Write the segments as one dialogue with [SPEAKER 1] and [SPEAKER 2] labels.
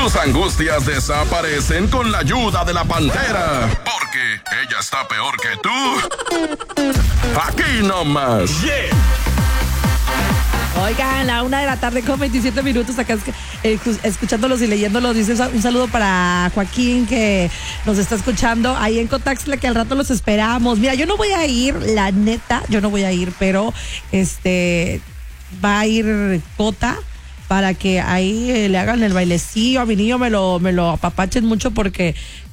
[SPEAKER 1] Tus angustias desaparecen con la ayuda de la Pantera. Porque ella está peor que tú. Aquí nomás.
[SPEAKER 2] Yeah.
[SPEAKER 3] Oigan, a 1:00 con 27 minutos acá escuchándolos y leyéndolos. Dice un saludo para Joaquín que nos está escuchando ahí en Cotaxtla, que al rato los esperamos. Mira, yo no voy a ir, la neta, yo no voy a ir, pero va a ir Cota para que ahí le hagan el bailecillo. A mi niño me lo apapachen mucho porque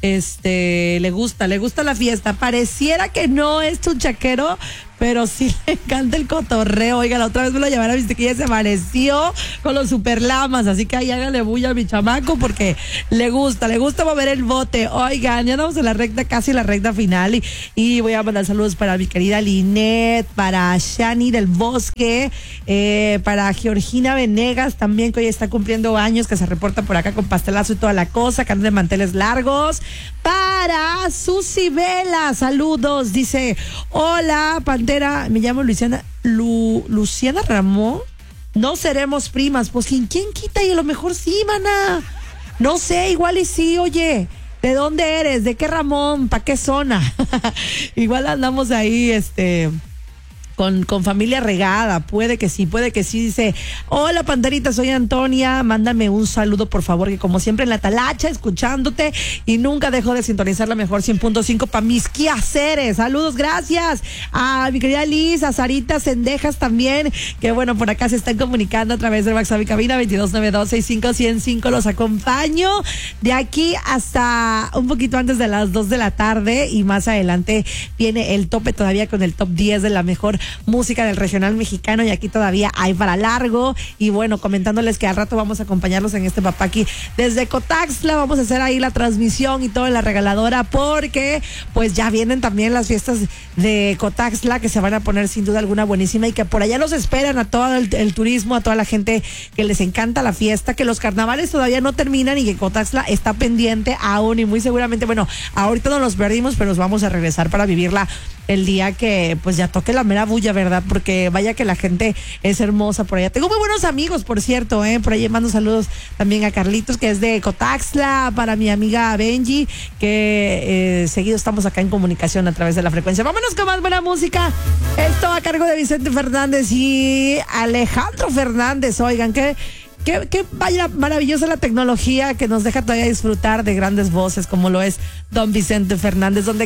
[SPEAKER 3] le gusta la fiesta. Pareciera que no es chunchaquero, pero sí le encanta el cotorreo. Oiga, la otra vez me lo llevaron a mi chiquilla y se amaneció con los superlamas, así que ahí hágale bulla a mi chamaco porque le gusta mover el bote. Oigan, ya andamos en la recta, casi la recta final, y voy a mandar saludos para mi querida Linet, para Shani del Bosque, para Georgina Venegas también, que hoy está cumpliendo años, que se reporta por acá con pastelazo y toda la cosa, que anda de manteles largos. Para Susi Vela, saludos, dice: hola Pantera, me llamo Luciana Ramón. No seremos primas. Pues ¿quién quita? Y a lo mejor sí, mana. No sé, igual y sí. Oye, ¿de dónde eres? ¿De qué Ramón? ¿Pa' qué zona? Igual andamos ahí, con familia regada, puede que sí. Dice: hola Panterita, soy Antonia, mándame un saludo por favor, que como siempre en la talacha escuchándote y nunca dejo de sintonizar la mejor 100.5 para mis quehaceres. Saludos, gracias a mi querida Liz, a Sarita Cendejas también, que bueno, por acá se están comunicando a través de WhatsApp y cabina 2292651005. Los acompaño de aquí hasta un poquito antes de las 2 de la tarde, y más adelante viene el tope todavía con el top 10 de la mejor música del regional mexicano, y aquí todavía hay para largo. Y bueno, comentándoles que al rato vamos a acompañarlos en este papaki desde Cotaxtla. Vamos a hacer ahí la transmisión y todo en la regaladora, porque pues ya vienen también las fiestas de Cotaxtla, que se van a poner sin duda alguna buenísima, y que por allá nos esperan a todo el turismo, a toda la gente que les encanta la fiesta, que los carnavales todavía no terminan y que Cotaxtla está pendiente aún, y muy seguramente, bueno, ahorita no los perdimos, pero nos vamos a regresar para vivirla el día que pues ya toque la mera bulla, ¿verdad? Porque vaya que la gente es hermosa por allá. Tengo muy buenos amigos, por cierto, por ahí mando saludos también a Carlitos, que es de Cotaxtla, para mi amiga Benji, que seguido estamos acá en comunicación a través de la frecuencia. Vámonos con más buena música. Esto a cargo de Vicente Fernández y Alejandro Fernández. Oigan, qué vaya maravillosa la tecnología que nos deja todavía disfrutar de grandes voces como lo es don Vicente Fernández, donde